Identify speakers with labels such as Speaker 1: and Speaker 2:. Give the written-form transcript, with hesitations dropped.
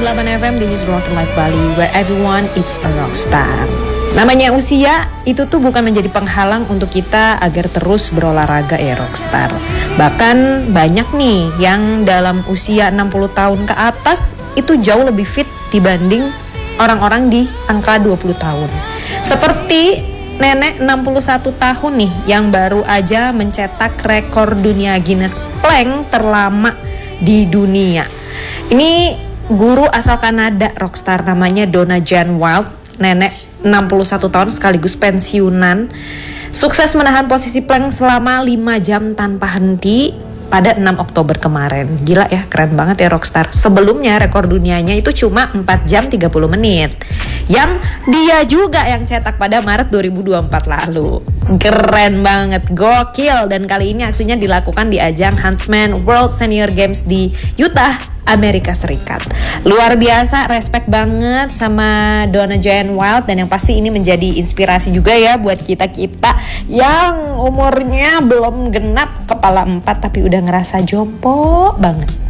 Speaker 1: 107.8 FM, this is Rock Life Bali, where everyone is a rockstar. Namanya usia, itu tuh bukan menjadi penghalang untuk kita agar terus berolahraga ya rockstar. Bahkan banyak nih yang dalam usia 60 tahun ke atas itu jauh lebih fit dibanding orang-orang di angka 20 tahun. Seperti nenek 61 tahun nih yang baru aja mencetak rekor dunia Guinness Plank terlama di dunia. Ini guru asal Kanada rockstar namanya Donna Jane Wilde, nenek 61 tahun sekaligus pensiunan, sukses menahan posisi plank selama 5 jam tanpa henti pada 6 Oktober kemarin. Gila ya, keren banget ya rockstar. Sebelumnya rekor dunianya itu cuma 4 jam 30 menit yang dia juga yang cetak pada Maret 2024 lalu. Keren banget, gokil. Dan kali ini aksinya dilakukan di ajang Huntsman World Senior Games di Utah, Amerika Serikat. Luar biasa, respect banget sama Donna Jane Wilde. Dan yang pasti ini menjadi inspirasi juga ya buat kita-kita yang umurnya belum genap kepala 4 tapi udah ngerasa jompo banget.